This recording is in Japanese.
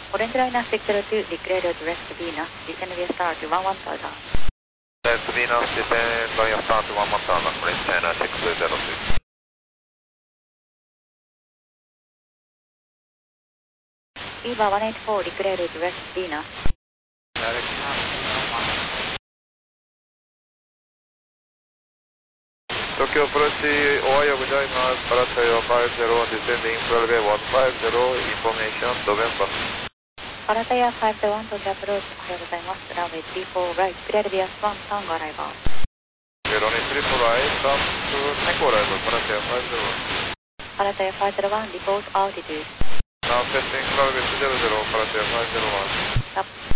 Orange Liner 602, declared to rest Venus, descend via start to 11,000. Rest Venus, descend via start to 11,000, Orange Liner 602. EVA 184, declared to rest Venus. Tokyo approach, Ohio ございます。パラタイは50、descending runway 150, information November. パラタイヤ501とアプローチおはようございます。ランウェイ34 right, clear via Swan Tango arrival. Runway 34 right, come to Tango arrival, パラタイヤ501. パラタイヤ501, report altitude. Now setting runway 200, パラタイヤ501. Stop.